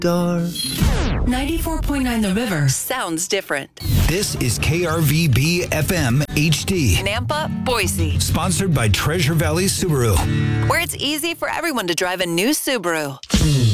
Dark. 94.9 The River sounds different. This is KRVB FM HD. Nampa, Boise. Sponsored by Treasure Valley Subaru. Where it's easy for everyone to drive a new Subaru.